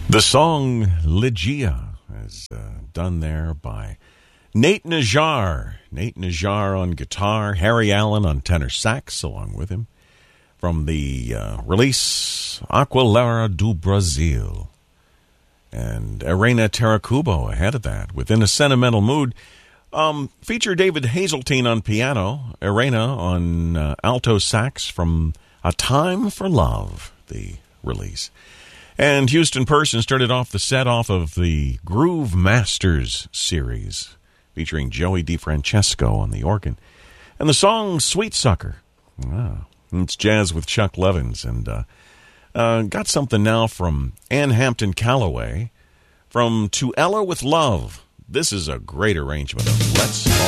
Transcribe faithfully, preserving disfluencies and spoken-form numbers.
The song Ligeia is uh, done there by Nate Najar. Nate Najar on guitar, Harry Allen on tenor sax along with him. From the uh, release Aquilera do Brasil. And Arena Taracubo ahead of that, Within a Sentimental Mood. Um, feature David Hazeltine on piano, Arena on uh, alto sax from A Time for Love, the release. And Houston Person started off the set off of the Groove Masters series, featuring Joey DeFrancesco on the organ. And the song Sweet Sucker. Wow. It's jazz with Chuck Levins. And uh, uh, got something now from Ann Hampton Calloway from To Ella with Love. This is a great arrangement of Let's Fall